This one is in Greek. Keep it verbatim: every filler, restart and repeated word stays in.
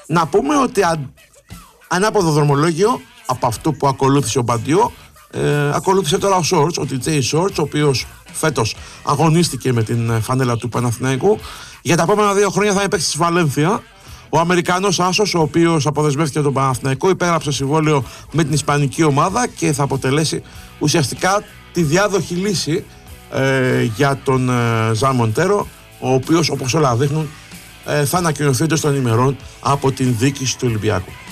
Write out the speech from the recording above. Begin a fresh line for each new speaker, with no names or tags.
Να πούμε ότι αν, ανάποδο δρομολόγιο από αυτό που ακολούθησε ο Μπαντιό, ε, ακολούθησε τώρα ο Σόρτς, ο τι τζέι Σόρτς, ο οποίος φέτος αγωνίστηκε με την φανέλα του Παναθηναϊκού. Για τα επόμενα δύο χρόνια θα παίξει στη Βαλένθια. Ο Αμερικανός άσος, ο οποίος αποδεσμεύτηκε τον Παναθηναϊκό, υπέγραψε συμβόλαιο με την ισπανική ομάδα και θα αποτελέσει ουσιαστικά τη διάδοχη λύση ε, για τον ε, Ζαν Μοντέρο, ο οποίος, όπως όλα δείχνουν, ε, θα ανακοινωθεί εντός των ημερών από την διοίκηση του Ολυμπιακού.